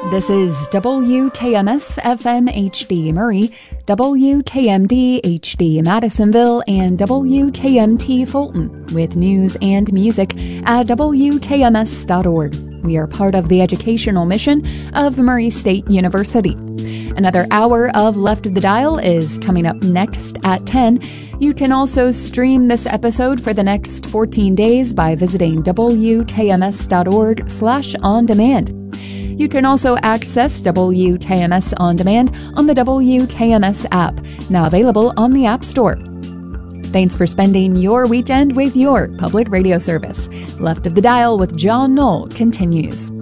This is WKMS FM HD Murray, WKMD HD Madisonville, and WKMT Fulton with news and music at WKMS.org. We are part of the educational mission of Murray State University. Another hour of Left of the Dial is coming up next at 10. You can also stream this episode for the next 14 days by visiting WKMS.org/on-demand. You can also access WKMS On Demand on the WKMS app, now available on the App Store. Thanks for spending your weekend with your public radio service. Left of the Dial with John Knoll continues.